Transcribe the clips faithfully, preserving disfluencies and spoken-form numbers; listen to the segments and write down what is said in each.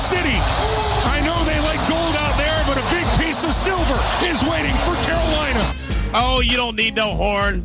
City. I know they like gold out there, but a big piece of silver is waiting for Carolina. Oh, you don't need no horn.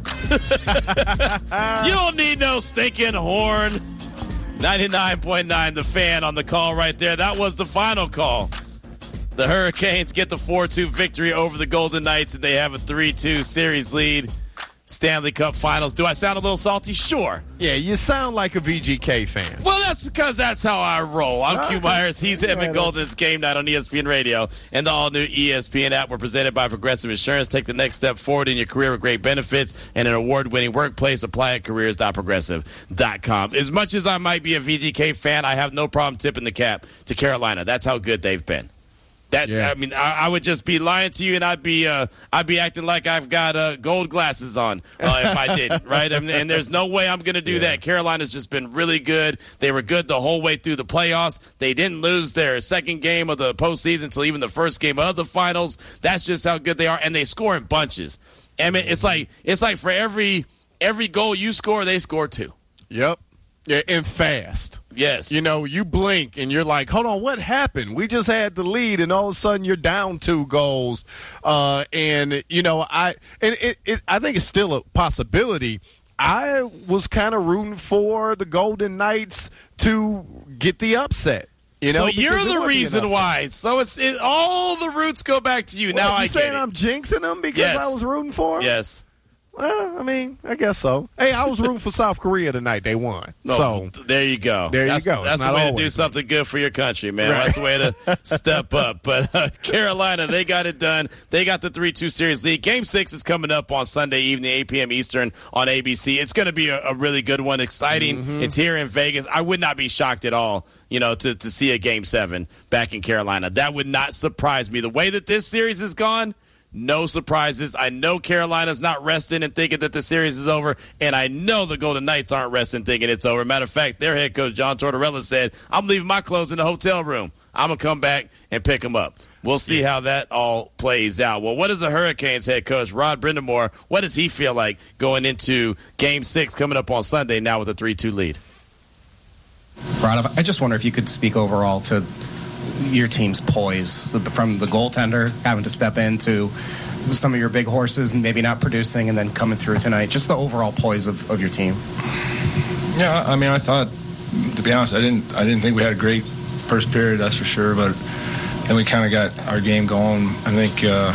You don't need no stinking horn. ninety-nine point nine The Fan on the call right there. That was the final call. The Hurricanes get the four two victory over the Golden Knights, and they have a three two series lead. Stanley Cup Finals. Do I sound a little salty? Sure. Yeah, you sound like a V G K fan. Well, that's because that's how I roll. I'm Uh, Q Myers. He's yeah, Evan Golden. It's Game Night on E S P N Radio and the all-new E S P N app. We're presented by Progressive Insurance. Take the next step forward in your career with great benefits and an award-winning workplace. Apply at careers dot progressive dot com. As much as I might be a V G K fan, I have no problem tipping the cap to Carolina. That's how good they've been. That Yeah. I mean, I, I would just be lying to you, and I'd be uh, I'd be acting like I've got uh, gold glasses on uh, if I didn't, right? And, and there's no way I'm going to do Yeah. that. Carolina's just been really good. They were good the whole way through the playoffs. They didn't lose their second game of the postseason until even the first game of the finals. That's just how good they are, and they score in bunches. I mean, it's like it's like for every every goal you score, they score two. Yep. Yeah, and fast. Yes. You know, you blink and you're like, hold on, what happened? We just had the lead, and all of a sudden you're down two goals. Uh, and, you know, I and it, it, I think it's still a possibility. I was kind of rooting for the Golden Knights to get the upset. You know, so because you're it the would be an reason upset. why. So it's it, all the roots go back to you. Well, now you I saying get it. I'm jinxing them because Yes. I was rooting for them? Yes. Well, I mean, I guess so. Hey, I was rooting for South Korea tonight. They won. No, so there you go. There you that's, go. It's That's the not way to always do something good for your country, man. Right. That's the way to step up. But uh, Carolina, they got it done. They got the three two series lead. Game six is coming up on Sunday evening, eight p.m. Eastern on A B C. It's going to be a, a really good one, exciting. Mm-hmm. It's here in Vegas. I would not be shocked at all, you know, to, to see a Game seven back in Carolina. That would not surprise me. The way that this series has gone, no surprises. I know Carolina's not resting and thinking that the series is over, and I know the Golden Knights aren't resting thinking it's over. Matter of fact, their head coach, John Tortorella, said, I'm leaving my clothes in the hotel room. I'm going to come back and pick them up. We'll see how that all plays out. Well, what is the Hurricanes head coach, Rod Brind'Amour, what does he feel like going into Game six coming up on Sunday now with a three two lead? Rod, I just wonder if you could speak overall to your team's poise, from the goaltender having to step into some of your big horses and maybe not producing and then coming through tonight. Just the overall poise of, of your team. Yeah, I mean, I thought, to be honest, I didn't I didn't think we had a great first period, that's for sure, but then we kind of got our game going. I think, uh,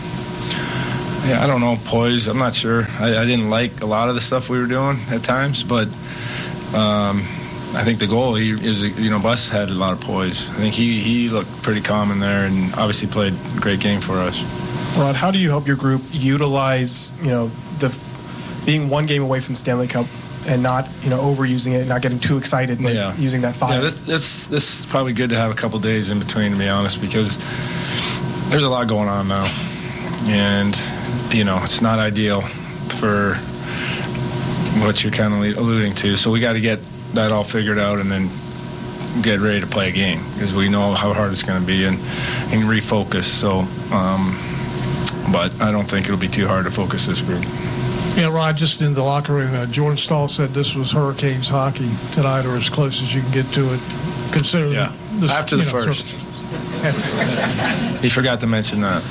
yeah, I don't know, poise, I'm not sure. I, I didn't like a lot of the stuff we were doing at times, but um, I think the goal, he is, you know, Bus had a lot of poise. I think he, he looked pretty calm in there and obviously played a great game for us. Rod, how do you help your group utilize, you know, the being one game away from the Stanley Cup and not, you know, overusing it, not getting too excited and yeah. using that fire? Yeah, that, that's this is probably good to have a couple days in between, to be honest, because there's a lot going on now, and you know it's not ideal for what you're kind of alluding to. So we got to get that all figured out and then get ready to play a game because we know how hard it's going to be and, and refocus. So, um, but I don't think it'll be too hard to focus this group. Yeah, Rod, just in the locker room, uh, Jordan Stahl said this was Hurricanes hockey tonight, or as close as you can get to it. Consider Yeah, this, after the you know, first. Sort of, He forgot to mention that.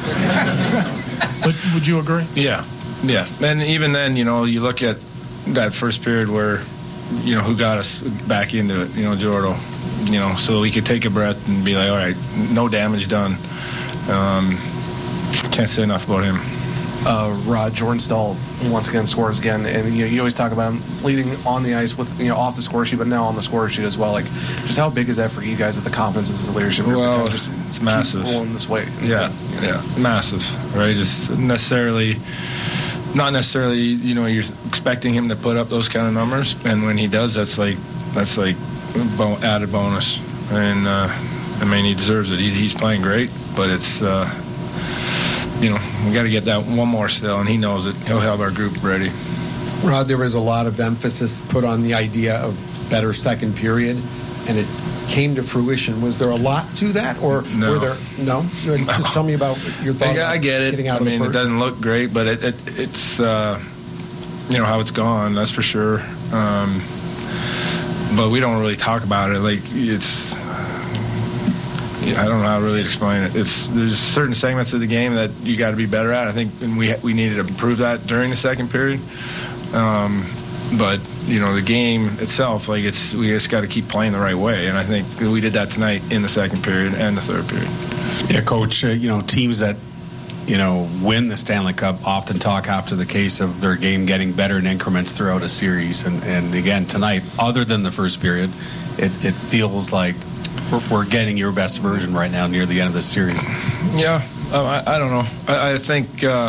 but would you agree? Yeah, yeah. And even then, you know, you look at that first period where, you know, who got us back into it, you know, Jordo, you know, so we could take a breath and be like, all right, no damage done. Um, can't say enough about him. Uh, Rod, Jordan Stahl once again scores again, and you know, you always talk about him leading on the ice with, you know, off the score sheet, but now on the score sheet as well. Like, just how big is that for you guys at the confidence as the leadership? Well, just it's massive. Keep rolling this way. Yeah, yeah, massive, right? It's necessarily, not necessarily, you know, you're expecting him to put up those kind of numbers, and when he does, that's like, that's like added bonus, and uh, I mean, he deserves it. He, he's playing great, but it's. Uh, You know, we got to get that one more still, and he knows it. He'll have our group ready. Rod, there was a lot of emphasis put on the idea of better second period, and it came to fruition. Was there a lot to that, or no. were there? No, just tell me about your thought. Yeah, I get it. Getting out I of mean, the it first. doesn't look great, but it, it it's uh, you know how it's gone. That's for sure. Um, but we don't really talk about it. Like it's I don't know how to really explain it. It's there's certain segments of the game that you got to be better at. I think and we we needed to improve that during the second period. Um, but you know, the game itself, like it's we just got to keep playing the right way, and I think we did that tonight in the second period and the third period. Yeah, Coach. Uh, you know, teams that you know win the Stanley Cup often talk after the case of their game getting better in increments throughout a series, and and again tonight, other than the first period, it, it feels like we're getting your best version right now near the end of the series. Yeah, um, I, I don't know. I, I think, uh,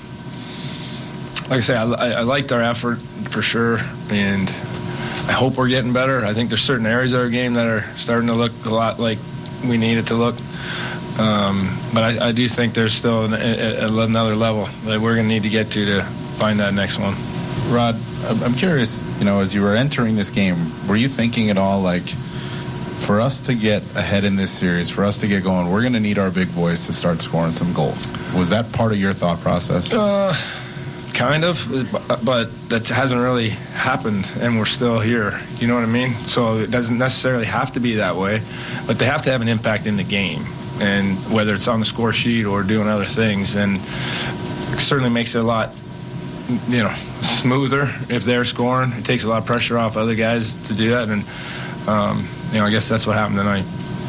like I say, I, I liked our effort for sure, and I hope we're getting better. I think there's certain areas of our game that are starting to look a lot like we need it to look. Um, but I, I do think there's still an, a, a, another level that we're going to need to get to to find that next one. Rod, I'm curious, you know, as you were entering this game, were you thinking at all like, for us to get ahead in this series, for us to get going, we're going to need our big boys to start scoring some goals? Was that part of your thought process? Uh, kind of, but that hasn't really happened, and we're still here. You know what I mean? So it doesn't necessarily have to be that way, but they have to have an impact in the game, and whether it's on the score sheet or doing other things, and it certainly makes it a lot, you know, smoother if they're scoring. It takes a lot of pressure off other guys to do that, and um, you know, I guess that's what happened tonight.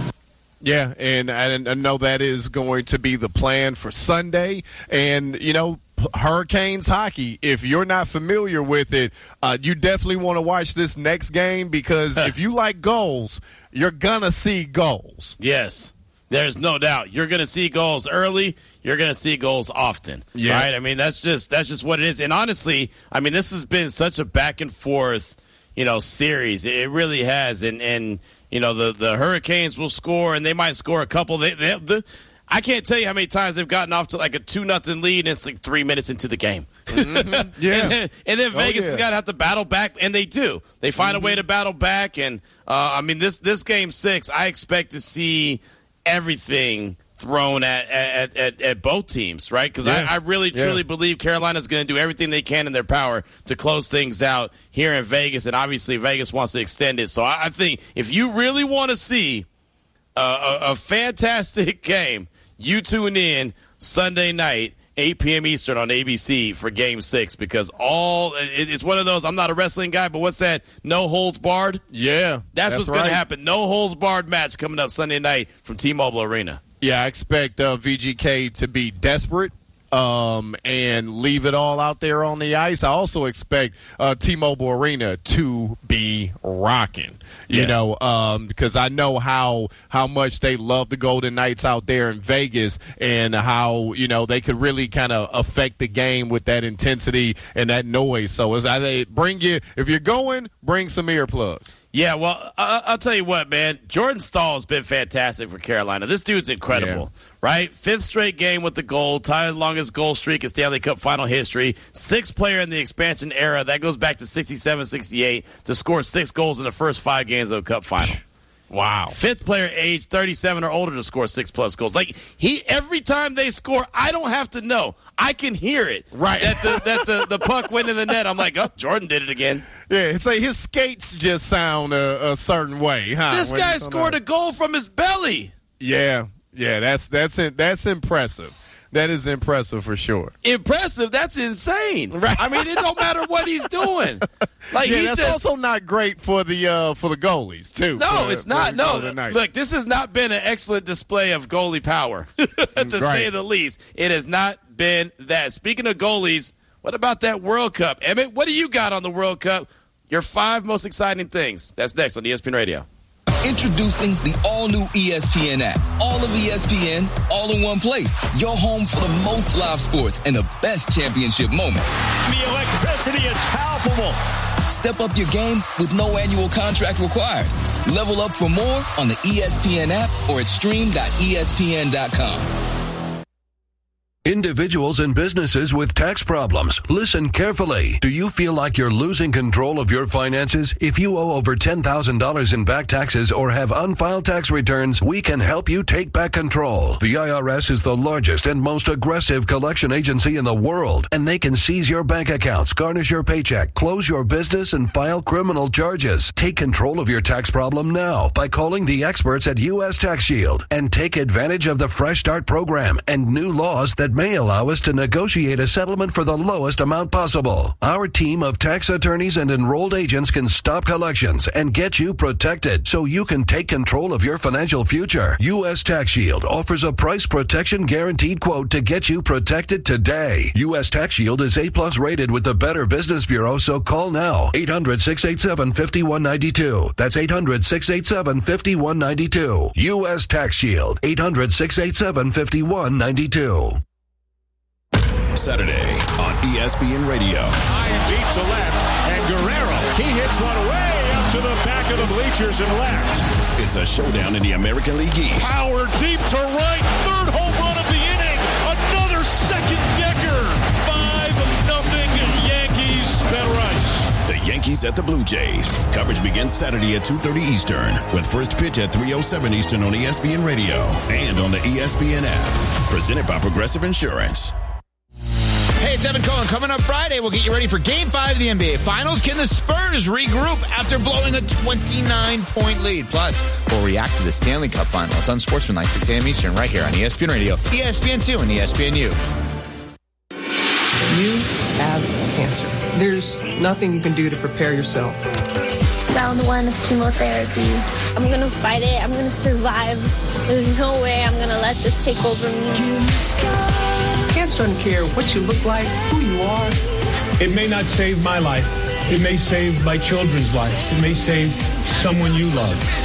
Yeah, and I know that is going to be the plan for Sunday. And, you know, Hurricanes hockey, if you're not familiar with it, uh, you definitely want to watch this next game because if you like goals, you're going to see goals. Yes. There's no doubt. You're going to see goals early. You're going to see goals often. Yeah. Right? I mean, that's just that's just what it is. And honestly, I mean, this has been such a back and forth, you know, series. It really has. And, and you know, the, the Hurricanes will score, and they might score a couple. They, they, the, I can't tell you how many times they've gotten off to like a two nothing lead, and it's like three minutes into the game. Mm-hmm. Yeah. and then, and then Vegas oh, yeah. has got to have to battle back, and they do. They find mm-hmm. a way to battle back. And, uh, I mean, this, this game six, I expect to see everything thrown at at, at, at both teams, right? Because yeah. I, I really, yeah. truly believe Carolina's going to do everything they can in their power to close things out here in Vegas, and obviously Vegas wants to extend it. So I, I think if you really want to see a, a, a fantastic game, you tune in Sunday night, eight p.m. Eastern on A B C for Game six, because all it, it's one of those, I'm not a wrestling guy, but what's that, no holds barred? Yeah. That's, that's what's right. going to happen. No holds barred match coming up Sunday night from T-Mobile Arena. Yeah, I expect uh, V G K to be desperate um, and leave it all out there on the ice. I also expect uh, T-Mobile Arena to be rocking. You yes. know, um, because I know how how much they love the Golden Knights out there in Vegas, and how, you know, they could really kind of affect the game with that intensity and that noise. So as I bring you, if you're going, bring some earplugs. Yeah, well, I- I'll tell you what, man. Jordan Staal has been fantastic for Carolina. This dude's incredible, yeah. right? Fifth straight game with the goal, tied the longest goal streak in Stanley Cup final history. Sixth player in the expansion era. That goes back to sixty-seven sixty-eight to score six goals in the first five games of the Cup final. Wow. Fifth player aged thirty-seven or older to score six-plus goals. Like, he, every time they score, I don't have to know. I can hear it. Right. That the, that the, the puck went in the net. I'm like, oh, Jordan did it again. Yeah, it's like his skates just sound a, a certain way, huh? This When guy scored a goal from his belly. Yeah, yeah, that's that's it. That's impressive. That is impressive for sure. Impressive? That's insane. Right. I mean, it don't matter what he's doing. Like, yeah, he's that's just, also not great for the uh, for the goalies too. No, for, it's not. No, night. Look, this has not been an excellent display of goalie power, to right. say the least. It has not been that. Speaking of goalies, what about that World Cup? Emmett, what do you got on the World Cup? Your five most exciting things. That's next on E S P N Radio. Introducing the all-new E S P N app. All of E S P N, all in one place. Your home for the most live sports and the best championship moments. The electricity is palpable. Step up your game with no annual contract required. Level up for more on the E S P N app or at stream dot E S P N dot com. Individuals and businesses with tax problems, listen carefully. Do you feel like you're losing control of your finances? If you owe over ten thousand dollars in back taxes or have unfiled tax returns, we can help you take back control. The I R S is the largest and most aggressive collection agency in the world, and they can seize your bank accounts, garnish your paycheck, close your business, and file criminal charges. Take control of your tax problem now by calling the experts at U S Tax Shield and take advantage of the Fresh Start program and new laws that may allow us to negotiate a settlement for the lowest amount possible. Our team of tax attorneys and enrolled agents can stop collections and get you protected so you can take control of your financial future. U S Tax Shield offers a price protection guaranteed quote to get you protected today. U S Tax Shield is A plus rated with the Better Business Bureau, so call now. eight hundred, six eight seven, five one nine two. That's eight hundred, six eight seven, five one nine two. U S Tax Shield. eight hundred, six eight seven, five one nine two. Saturday on E S P N Radio. High and deep to left, and Guerrero, he hits one way up to the back of the bleachers and left. It's a showdown in the American League East. Power deep to right, third home run of the inning, another second decker. Five nothing Yankees. Ben Rice. The Yankees at the Blue Jays. Coverage begins Saturday at two thirty Eastern with first pitch at three oh seven Eastern on E S P N Radio and on the E S P N app. Presented by Progressive Insurance. Hey, it's Evan Cohen. Coming up Friday, we'll get you ready for Game five of the N B A Finals. Can the Spurs regroup after blowing a twenty-nine point lead? Plus, we'll react to the Stanley Cup Final. It's on Sportsman Night, six a.m. Eastern, right here on E S P N Radio, E S P N two, and E S P N U. You have cancer. There's nothing you can do to prepare yourself. Round one of chemotherapy. I'm going to fight it. I'm going to survive. There's no way I'm going to let this take over me. Cancer doesn't care what you look like, who you are. It may not save my life. It may save my children's life. It may save someone you love.